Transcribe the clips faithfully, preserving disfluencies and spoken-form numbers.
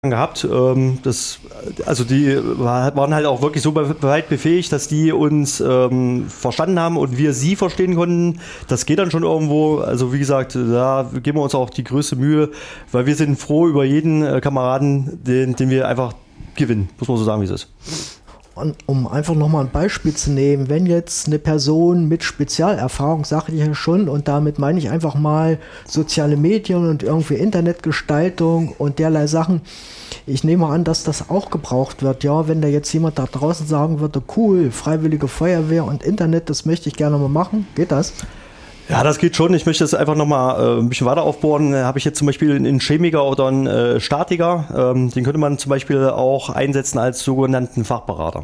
gehabt. Ähm, das, also die war, waren halt auch wirklich so weit befähigt, dass die uns ähm, verstanden haben und wir sie verstehen konnten. Das geht dann schon irgendwo. Also wie gesagt, da geben wir uns auch die größte Mühe, weil wir sind froh über jeden äh, Kameraden, den, den wir einfach gewinnen. Muss man so sagen, wie es ist. Und um einfach nochmal ein Beispiel zu nehmen, wenn jetzt eine Person mit Spezialerfahrung, sage ich ja schon, und damit meine ich einfach mal soziale Medien und irgendwie Internetgestaltung und derlei Sachen, ich nehme an, dass das auch gebraucht wird. Ja, wenn da jetzt jemand da draußen sagen würde, cool, Freiwillige Feuerwehr und Internet, das möchte ich gerne mal machen, geht das? Ja, das geht schon. Ich möchte das einfach nochmal äh, ein bisschen weiter aufbohren. Da habe ich jetzt zum Beispiel einen Chemiker oder einen äh, Statiker. Ähm, den könnte man zum Beispiel auch einsetzen als sogenannten Fachberater.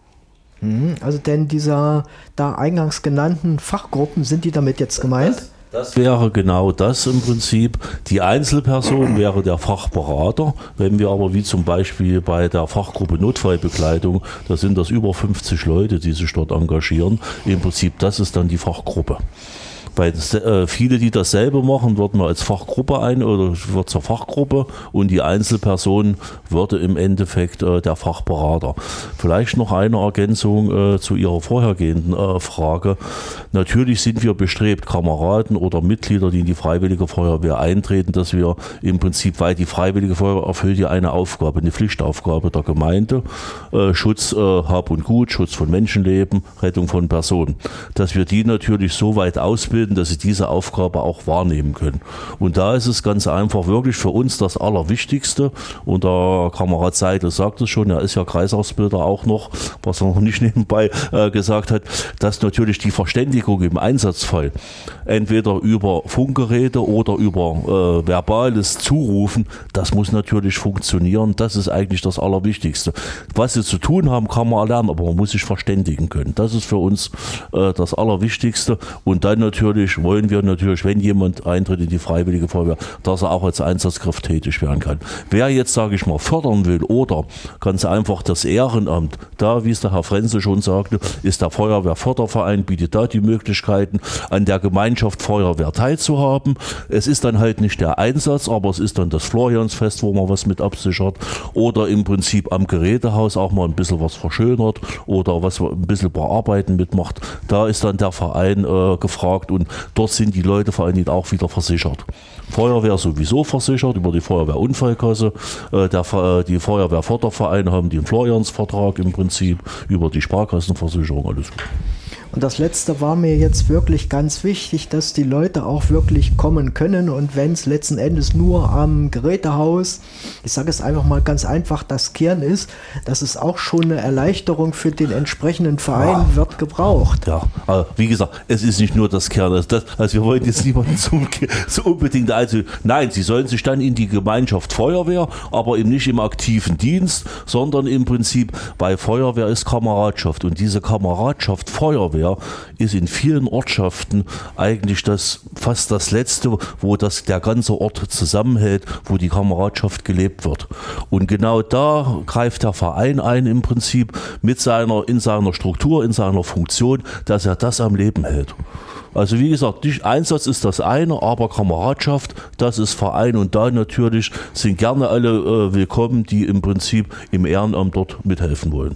Mhm, also denn dieser da eingangs genannten Fachgruppen, sind die damit jetzt gemeint? Das, das wäre genau das im Prinzip. Die Einzelperson wäre der Fachberater. Wenn wir aber wie zum Beispiel bei der Fachgruppe Notfallbegleitung, da sind das über fünfzig Leute, die sich dort engagieren. Im Prinzip, das ist dann die Fachgruppe. Weil das, äh, viele, die das selber machen, würden wir als Fachgruppe ein oder wird zur Fachgruppe und die Einzelperson würde im Endeffekt äh, der Fachberater. Vielleicht noch eine Ergänzung äh, zu Ihrer vorhergehenden äh, Frage. Natürlich sind wir bestrebt, Kameraden oder Mitglieder, die in die Freiwillige Feuerwehr eintreten, dass wir im Prinzip, weil die Freiwillige Feuerwehr erfüllt ja eine Aufgabe, eine Pflichtaufgabe der Gemeinde, äh, Schutz äh, Hab und Gut, Schutz von Menschenleben, Rettung von Personen, dass wir die natürlich so weit ausbilden, dass sie diese Aufgabe auch wahrnehmen können. Und da ist es ganz einfach wirklich für uns das Allerwichtigste. Und der Kamerad Seidel sagt es schon, er ist ja Kreisausbilder auch noch, was er noch nicht nebenbei äh, gesagt hat, dass natürlich die Verständigung im Einsatzfall entweder über Funkgeräte oder über äh, verbales Zurufen, das muss natürlich funktionieren. Das ist eigentlich das Allerwichtigste. Was sie zu tun haben, kann man erlernen, aber man muss sich verständigen können. Das ist für uns äh, das Allerwichtigste. Und dann natürlich wollen wir natürlich, wenn jemand eintritt in die Freiwillige Feuerwehr, dass er auch als Einsatzkraft tätig werden kann. Wer jetzt, sage ich mal, fördern will oder ganz einfach das Ehrenamt, da, wie es der Herr Frenzel schon sagte, ist der Feuerwehrförderverein, bietet da die Möglichkeiten, an der Gemeinschaft Feuerwehr teilzuhaben. Es ist dann halt nicht der Einsatz, aber es ist dann das Floriansfest, wo man was mit absichert oder im Prinzip am Gerätehaus auch mal ein bisschen was verschönert oder was ein bisschen bearbeiten mitmacht. Da ist dann der Verein äh, gefragt. Und dort sind die Leute vor allen Dingen auch wieder versichert. Feuerwehr sowieso versichert über die Feuerwehrunfallkasse. Äh, der, die Feuerwehrfördervereine haben den Floriansvertrag im Prinzip über die Sparkassenversicherung. Alles gut. Und das Letzte war mir jetzt wirklich ganz wichtig, dass die Leute auch wirklich kommen können und wenn es letzten Endes nur am Gerätehaus, ich sage es einfach mal ganz einfach, das Kehren ist, dass es auch schon eine Erleichterung für den entsprechenden Verein ja. wird gebraucht. Ja, aber wie gesagt, es ist nicht nur das Kehren, das, das, also wir wollen jetzt niemanden zum, so unbedingt, also nein, sie sollen sich dann in die Gemeinschaft Feuerwehr, aber eben nicht im aktiven Dienst, sondern im Prinzip, weil Feuerwehr ist Kameradschaft und diese Kameradschaft Feuerwehr ist in vielen Ortschaften eigentlich das fast das Letzte, wo das der ganze Ort zusammenhält, wo die Kameradschaft gelebt wird. Und genau da greift der Verein ein im Prinzip mit seiner, in seiner Struktur, in seiner Funktion, dass er das am Leben hält. Also wie gesagt, nicht Einsatz ist das eine, aber Kameradschaft, das ist Verein und da natürlich sind gerne alle äh, willkommen, die im Prinzip im Ehrenamt dort mithelfen wollen.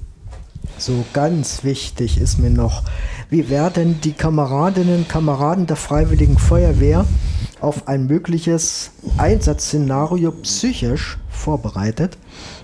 So ganz wichtig ist mir noch, wie werden die Kameradinnen und Kameraden der Freiwilligen Feuerwehr auf ein mögliches Einsatzszenario psychisch vorbereitet?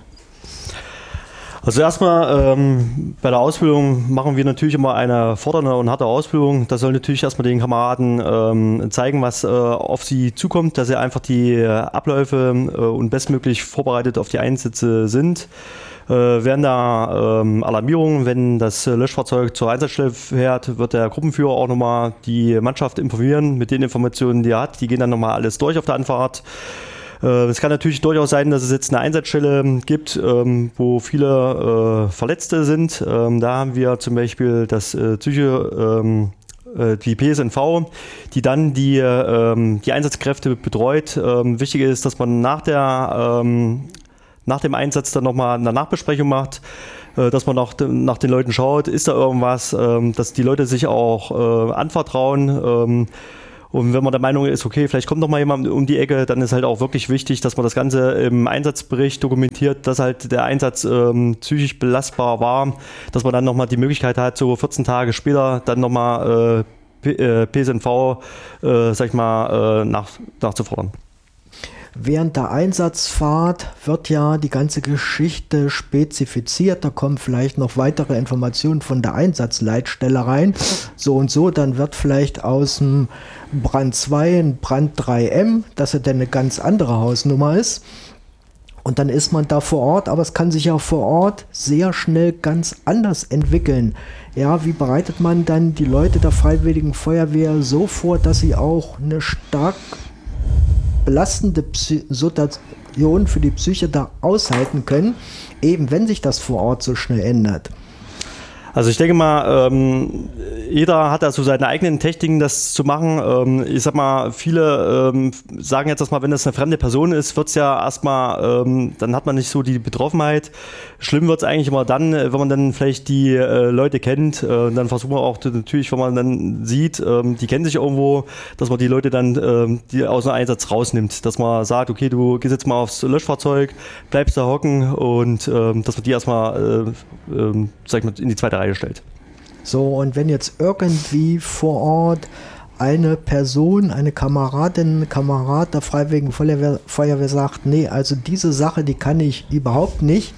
Also erstmal ähm, bei der Ausbildung machen wir natürlich immer eine fordernde und harte Ausbildung. Das soll natürlich erstmal den Kameraden ähm, zeigen, was äh, auf sie zukommt, dass sie einfach die äh, Abläufe äh, und bestmöglich vorbereitet auf die Einsätze sind. Äh, während der ähm, Alarmierung, wenn das Löschfahrzeug zur Einsatzstelle fährt, wird der Gruppenführer auch nochmal die Mannschaft informieren mit den Informationen, die er hat. Die gehen dann nochmal alles durch auf der Anfahrt. Es kann natürlich durchaus sein, dass es jetzt eine Einsatzstelle gibt, ähm, wo viele äh, Verletzte sind. Ähm, da haben wir zum Beispiel das äh, Psycho, ähm, äh, die P S N V, die dann die, ähm, die Einsatzkräfte betreut. Ähm, wichtig ist, dass man nach, der, ähm, nach dem Einsatz dann nochmal eine Nachbesprechung macht, äh, dass man auch nach den Leuten schaut, ist da irgendwas, ähm, dass die Leute sich auch äh, anvertrauen. Ähm, Und wenn man der Meinung ist, okay, vielleicht kommt noch mal jemand um die Ecke, dann ist halt auch wirklich wichtig, dass man das Ganze im Einsatzbericht dokumentiert, dass halt der Einsatz ähm, psychisch belastbar war, dass man dann nochmal die Möglichkeit hat, so vierzehn Tage später dann nochmal äh, P- äh, P S N V, äh, sag ich mal, äh, nach, nachzufordern. Während der Einsatzfahrt wird ja die ganze Geschichte spezifiziert. Da kommen vielleicht noch weitere Informationen von der Einsatzleitstelle rein. So und so, dann wird vielleicht aus dem Brand zwei ein Brand drei M, dass er dann eine ganz andere Hausnummer ist. Und dann ist man da vor Ort, aber es kann sich auch vor Ort sehr schnell ganz anders entwickeln. Ja, wie bereitet man dann die Leute der Freiwilligen Feuerwehr so vor, dass sie auch eine stark belastende Psy- Situation für die Psyche da aushalten können, eben wenn sich das vor Ort so schnell ändert? Also ich denke mal, ähm, jeder hat da so seine eigenen Techniken, das zu machen. Ähm, ich sag mal, viele ähm, sagen jetzt erstmal, wenn das eine fremde Person ist, wird es ja erstmal, ähm, dann hat man nicht so die Betroffenheit. Schlimm wird es eigentlich immer dann, wenn man dann vielleicht die äh, Leute kennt. Äh, dann versuchen wir auch natürlich, wenn man dann sieht, ähm, die kennen sich irgendwo, dass man die Leute dann ähm, die aus dem Einsatz rausnimmt. Dass man sagt, okay, du gehst jetzt mal aufs Löschfahrzeug, bleibst da hocken und ähm, dass man die erstmal, äh, äh, sag ich mal, in die zweite Reihe stellt. So, und wenn jetzt irgendwie vor Ort eine Person, eine Kameradin, Kamerad der Freiwilligen Feuerwehr, Feuerwehr sagt, nee, also diese Sache, die kann ich überhaupt nicht,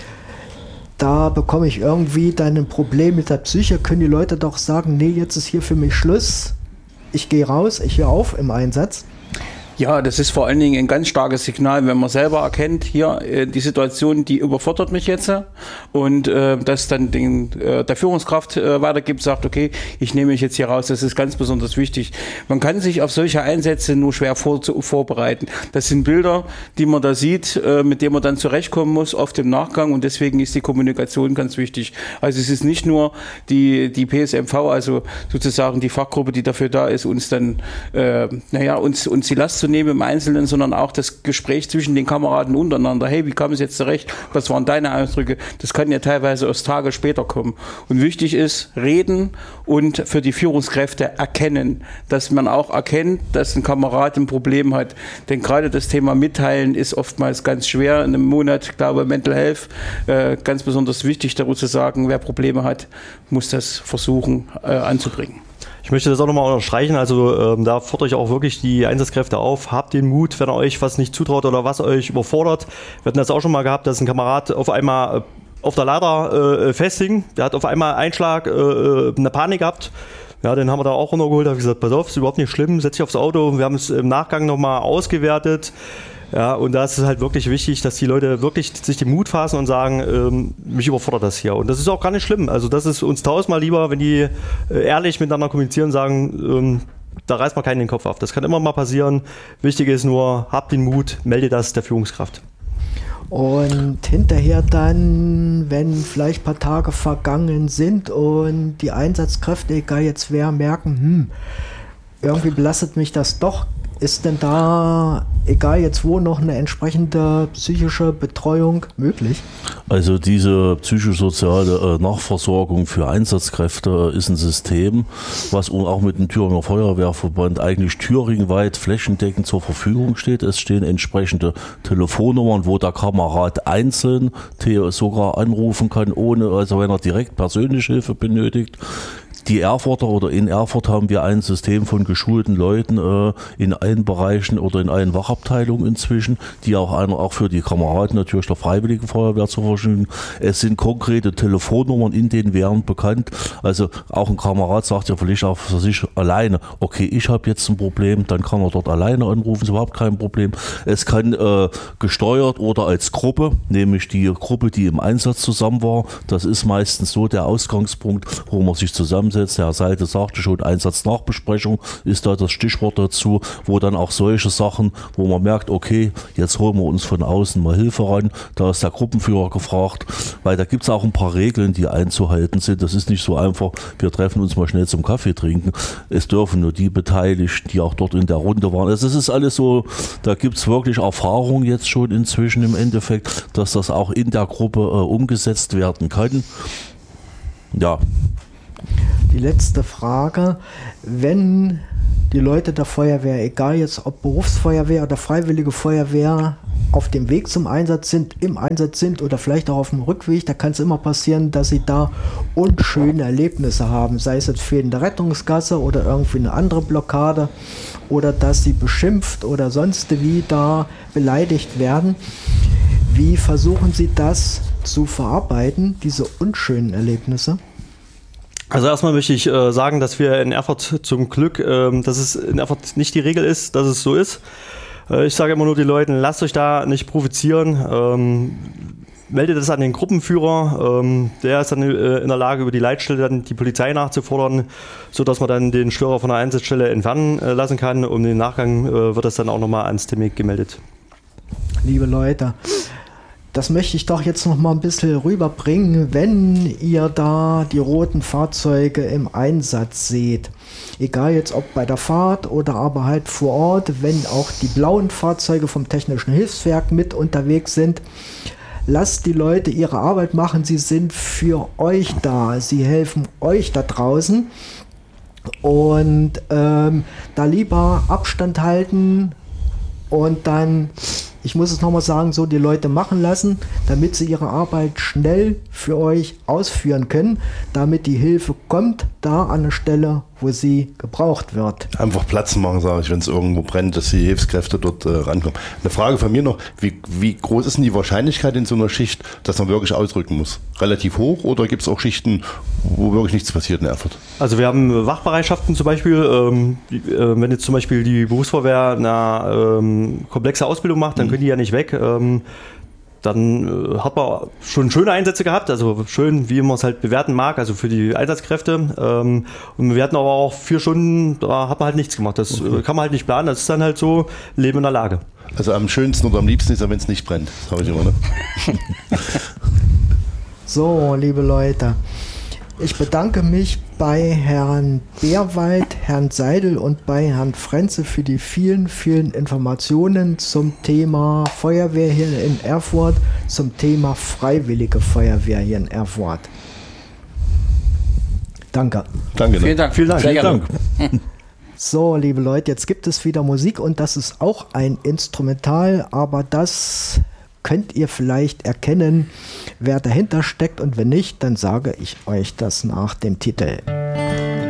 da bekomme ich irgendwie dann ein Problem mit der Psyche, können die Leute doch sagen, nee, jetzt ist hier für mich Schluss, ich gehe raus, ich höre auf im Einsatz. Ja, das ist vor allen Dingen ein ganz starkes Signal, wenn man selber erkennt, hier äh, die Situation, die überfordert mich jetzt und äh, das dann den, äh, der Führungskraft äh, weitergibt, sagt, okay, ich nehme mich jetzt hier raus, das ist ganz besonders wichtig. Man kann sich auf solche Einsätze nur schwer vor, zu, vorbereiten. Das sind Bilder, die man da sieht, äh, mit denen man dann zurechtkommen muss, oft im Nachgang, und deswegen ist die Kommunikation ganz wichtig. Also es ist nicht nur die, die P S M V, also sozusagen die Fachgruppe, die dafür da ist, uns dann, äh, naja, uns, uns die Last zu nehmen im Einzelnen, sondern auch das Gespräch zwischen den Kameraden untereinander. Hey, wie kam es jetzt zurecht? Was waren deine Eindrücke? Das kann ja teilweise erst Tage später kommen. Und wichtig ist, reden und für die Führungskräfte erkennen, dass man auch erkennt, dass ein Kamerad ein Problem hat. Denn gerade das Thema Mitteilen ist oftmals ganz schwer. In einem Monat, ich glaube, Mental Health, äh, ganz besonders wichtig, darüber zu sagen, wer Probleme hat, muss das versuchen äh, anzubringen. Ich möchte das auch nochmal unterstreichen, also ähm, da fordere ich auch wirklich die Einsatzkräfte auf, habt den Mut, wenn ihr euch was nicht zutraut oder was euch überfordert. Wir hatten das auch schon mal gehabt, dass ein Kamerad auf einmal äh, auf der Leiter äh, festhing, der hat auf einmal Einschlag, äh, eine Panik gehabt. Ja, den haben wir da auch runtergeholt, habe gesagt, pass auf, ist überhaupt nicht schlimm, setz dich aufs Auto. Wir haben es im Nachgang nochmal ausgewertet. Ja, und da ist es halt wirklich wichtig, dass die Leute wirklich sich den Mut fassen und sagen, ähm, mich überfordert das hier. Und das ist auch gar nicht schlimm. Also das ist uns tausendmal lieber, wenn die äh, ehrlich miteinander kommunizieren und sagen, ähm, da reißt man keinen den Kopf auf. Das kann immer mal passieren. Wichtig ist nur, habt den Mut, melde das der Führungskraft. Und hinterher dann, wenn vielleicht ein paar Tage vergangen sind und die Einsatzkräfte, egal jetzt wer, merken, hm, irgendwie belastet mich das doch. Ist denn da, egal jetzt wo, noch eine entsprechende psychische Betreuung möglich? Also diese psychosoziale äh, Nachversorgung für Einsatzkräfte ist ein System, was auch mit dem Thüringer Feuerwehrverband eigentlich thüringweit flächendeckend zur Verfügung steht. Es stehen entsprechende Telefonnummern, wo der Kamerad einzeln sogar anrufen kann, ohne, also wenn er direkt persönliche Hilfe benötigt. Die Erfurter oder in Erfurt haben wir ein System von geschulten Leuten äh, in allen Bereichen oder in allen Wachabteilungen inzwischen, die auch einer auch für die Kameraden natürlich der Freiwilligen Feuerwehr zur Verfügung. Es sind konkrete Telefonnummern in den Wehren bekannt. Also auch ein Kamerad sagt ja vielleicht auch für sich alleine, okay, ich habe jetzt ein Problem, dann kann er dort alleine anrufen, ist überhaupt kein Problem. Es kann äh, gesteuert oder als Gruppe, nämlich die Gruppe, die im Einsatz zusammen war. Das ist meistens so der Ausgangspunkt, wo man sich zusammen Der Herr Seite sagte schon, Einsatznachbesprechung ist da das Stichwort dazu, wo dann auch solche Sachen, wo man merkt, okay, jetzt holen wir uns von außen mal Hilfe ran, da ist der Gruppenführer gefragt, weil da gibt es auch ein paar Regeln, die einzuhalten sind. Das ist nicht so einfach, wir treffen uns mal schnell zum Kaffee trinken. Es dürfen nur die beteiligt, die auch dort in der Runde waren. Also es ist alles so, da gibt es wirklich Erfahrung jetzt schon inzwischen im Endeffekt, dass das auch in der Gruppe äh, umgesetzt werden kann. Ja. Die letzte Frage, wenn die Leute der Feuerwehr, egal jetzt ob Berufsfeuerwehr oder Freiwillige Feuerwehr, auf dem Weg zum Einsatz sind, im Einsatz sind oder vielleicht auch auf dem Rückweg, da kann es immer passieren, dass sie da unschöne Erlebnisse haben, sei es jetzt fehlende Rettungsgasse oder irgendwie eine andere Blockade oder dass sie beschimpft oder sonst wie da beleidigt werden. Wie versuchen Sie das zu verarbeiten, diese unschönen Erlebnisse? Also erstmal möchte ich äh, sagen, dass wir in Erfurt zum Glück, ähm, dass es in Erfurt nicht die Regel ist, dass es so ist. Äh, ich sage immer nur den Leuten, lasst euch da nicht provozieren. Ähm, meldet es an den Gruppenführer. Ähm, der ist dann äh, in der Lage, über die Leitstelle dann die Polizei nachzufordern, sodass man dann den Störer von der Einsatzstelle entfernen äh, lassen kann. Und im Nachgang äh, wird das dann auch nochmal ans T M I G gemeldet. Liebe Leute, das möchte ich doch jetzt noch mal ein bisschen rüberbringen, wenn ihr da die roten Fahrzeuge im Einsatz seht. Egal jetzt ob bei der Fahrt oder aber halt vor Ort, wenn auch die blauen Fahrzeuge vom Technischen Hilfswerk mit unterwegs sind. Lasst die Leute ihre Arbeit machen, sie sind für euch da, sie helfen euch da draußen. Und ähm, da lieber Abstand halten und dann, ich muss es nochmal sagen, so die Leute machen lassen, damit sie ihre Arbeit schnell für euch ausführen können, damit die Hilfe kommt, da an der Stelle, wo sie gebraucht wird. Einfach Platz machen, sage ich, wenn es irgendwo brennt, dass die Hilfskräfte dort äh, rankommen. Eine Frage von mir noch, wie, wie groß ist denn die Wahrscheinlichkeit in so einer Schicht, dass man wirklich ausrücken muss? Relativ hoch oder gibt es auch Schichten, wo wirklich nichts passiert in Erfurt? Also wir haben Wachbereitschaften zum Beispiel, ähm, die, äh, wenn jetzt zum Beispiel die Berufsfeuerwehr eine ähm, komplexe Ausbildung macht, dann mhm. können die ja nicht weg. Ähm, Dann äh, hat man schon schöne Einsätze gehabt, also schön, wie man es halt bewerten mag, also für die Einsatzkräfte. Ähm, und wir hatten aber auch vier Stunden, da hat man halt nichts gemacht. Das okay. kann man halt nicht planen, das ist dann halt so, Leben in der Lage. Also am schönsten oder am liebsten ist ja, wenn es nicht brennt. Das habe ich immer, ne? So, liebe Leute, ich bedanke mich bei Herrn Beerwald, Herrn Seidel und bei Herrn Frenze für die vielen, vielen Informationen zum Thema Feuerwehr hier in Erfurt, zum Thema Freiwillige Feuerwehr hier in Erfurt. Danke. Danke. Vielen Dank. Vielen Dank. Sehr Vielen gerne. Dank. So, liebe Leute, jetzt gibt es wieder Musik und das ist auch ein Instrumental, aber das könnt ihr vielleicht erkennen, wer dahinter steckt, und wenn nicht, dann sage ich euch das nach dem Titel.